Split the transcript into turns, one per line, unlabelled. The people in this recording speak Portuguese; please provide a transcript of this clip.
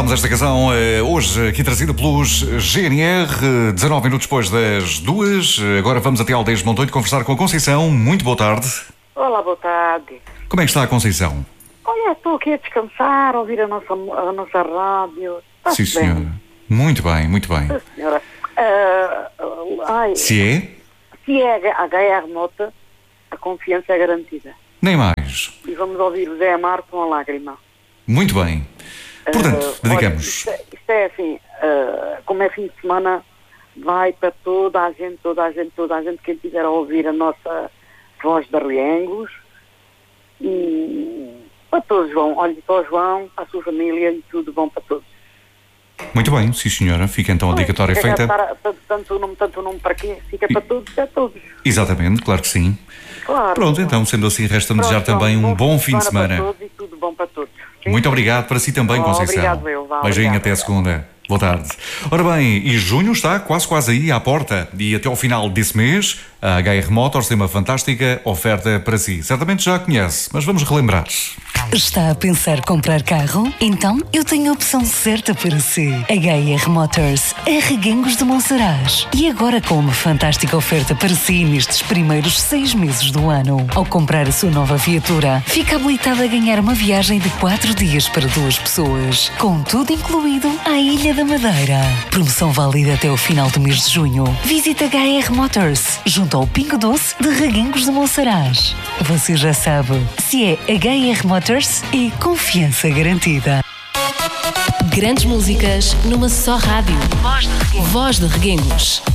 apresentámos esta canção hoje aqui trazida pelos GNR, 19 minutos depois das 2. Agora vamos até a Aldeias de Montoito conversar com a Conceição. Muito boa tarde.
Olá, boa tarde.
Como é que está a Conceição?
Olha, estou aqui a descansar, a ouvir a nossa rádio.
Sim, senhora. Muito bem, muito bem.
Sim, senhora.
Se é?
Se é a HR Mota, a confiança é garantida.
Nem mais.
E vamos ouvir o Zé Amaro com a lágrima.
Muito bem. Portanto, dedicamos.
Olha, isto é assim, como é fim de semana, vai para toda a gente, quem quiser ouvir a nossa voz de Riengos. E para todos vão, olha, para o João, para a sua família e tudo bom para todos.
Muito bem, sim senhora. Fica então a dedicatória feita.
Tanto o nome para quê? Fica para todos, é todos.
Exatamente, claro que sim.
Claro.
Pronto, então, sendo assim, resta-me desejar também um bom fim de semana.
Para todos e tudo bom para todos. Sim?
Muito obrigado para si também, Conceição.
Obrigado, eu.
Beijinho, até a segunda. Boa tarde. Ora bem, e junho está quase aí à porta. E até ao final desse mês, a HR Motors tem uma fantástica oferta para si. Certamente já a conhece, mas vamos relembrar.
Está a pensar comprar carro? Então eu tenho a opção certa para si. HR Motors, a Reguengos de Monsaraz. E agora com uma fantástica oferta para si nestes primeiros 6 meses do ano. Ao comprar a sua nova viatura, fica habilitado a ganhar uma viagem de 4 dias para 2 pessoas. Com tudo incluído à Ilha da Madeira. Promoção válida até o final do mês de junho. Visite HR Motors, junto ao Pingo Doce de Reguengos de Monsaraz. Você já sabe, se é HR Motors, e confiança garantida.
Grandes músicas numa só rádio. Voz de Reguengos.